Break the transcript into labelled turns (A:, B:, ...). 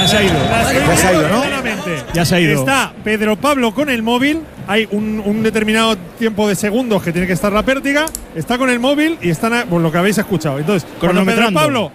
A: Ya se ha ido.
B: Ya se ha ido, ¿no?
A: Ya se ha ido.
C: Está Pedro Pablo con el móvil. Hay un determinado tiempo de segundos que tiene que estar la pértiga. Está con el móvil y están, pues lo que habéis escuchado. Entonces, cuando Pedro
A: Cronometrando.
C: Pablo